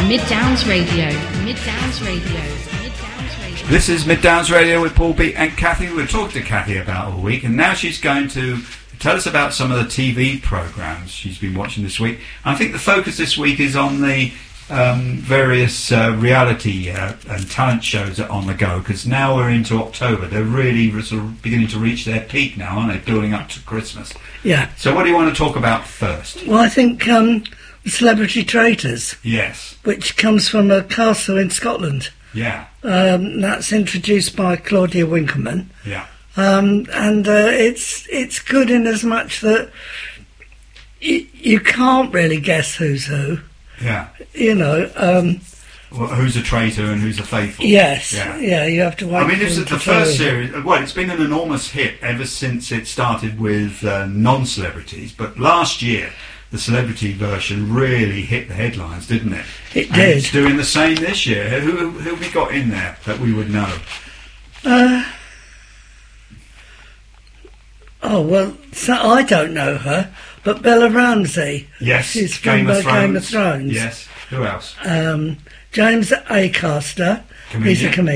Mid Downs Radio. Mid Downs Radio. Mid Downs Radio. This is Mid Downs Radio with Paul B and Kathy. We're talking to Kathy about all week, and now she's going to tell us about some of the TV programmes she's been watching this week. I think the focus this week is on the various reality and talent shows that are on the go, because now we're into October. They're really sort of beginning to reach their peak now, aren't they, building up to Christmas? Yeah. So what do you want to talk about first? Well, I think Celebrity Traitors. Yes. Which comes from a castle in Scotland. Yeah. That's introduced by Claudia Winkleman. Yeah. And it's good in as much that you can't really guess who's who. Yeah. You know. Well, who's a traitor and who's a faithful? Yes. Yeah. Yeah, you have to wait. I mean, this is the first series. Well, it's been an enormous hit ever since it started with non-celebrities. But last year, the celebrity version really hit the headlines, didn't it? It and did. It's doing the same this year. Who have we got in there that we would know? Oh, well, so I don't know her, but Bella Ramsey. Yes, she's from Game of Thrones. Yes, who else? James Acaster, Comedian. he's a comedian.